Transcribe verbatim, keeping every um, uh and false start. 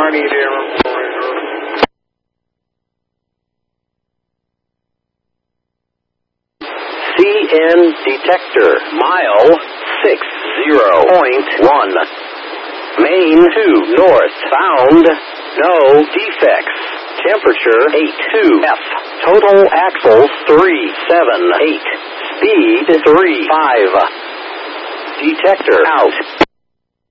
need air. C N detector, mile six zero point one. Main two north, found, no defects. Temperature eight two F. Total axles three seven eight. Speed three five. Detector out.